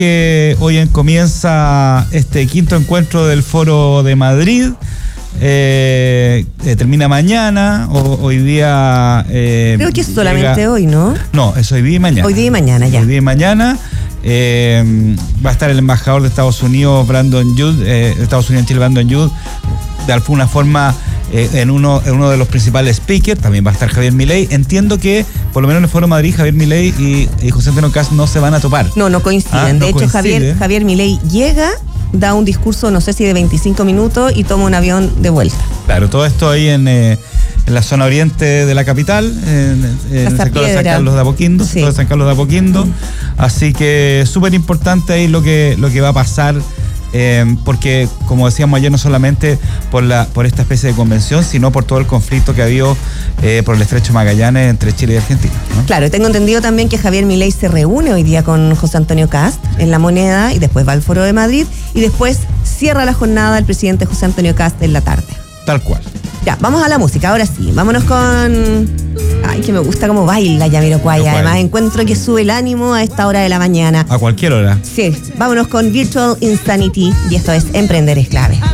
Que hoy comienza este quinto encuentro del Foro de Madrid. Termina mañana. Hoy día. Creo que es solamente hoy, ¿no? No, es hoy día y mañana. Hoy día y mañana, ya. Hoy día y mañana. Va a estar el embajador de Estados Unidos, Brandon Judd, Estados Unidos en Chile, Brandon Judd, de alguna forma en uno de los principales speakers. También va a estar Javier Milei. Entiendo que, por lo menos en el Foro de Madrid, Javier Milei y José Antonio Kast no se van a topar. No coinciden. De hecho, Javier Milei llega, da un discurso, no sé si de 25 minutos, y toma un avión de vuelta. Claro, todo esto ahí en la zona oriente de la capital, en el sector de San Carlos de Apoquindo, sí. San Carlos de Apoquindo. Así que súper importante ahí lo que va a pasar, porque, como decíamos ayer, no solamente por esta especie de convención, sino por todo el conflicto que ha habido por el Estrecho Magallanes entre Chile y Argentina, ¿no? Claro, tengo entendido también que Javier Milei se reúne hoy día con José Antonio Kast en La Moneda, y después va al Foro de Madrid, y después cierra la jornada el presidente José Antonio Kast en la tarde. Tal cual. Ya, vamos a la música, ahora sí. Vámonos con... Ay, que me gusta cómo baila Jamiroquai. Además, encuentro que sube el ánimo a esta hora de la mañana. A cualquier hora. Sí, vámonos con Virtual Insanity, y esto es Emprender es Clave.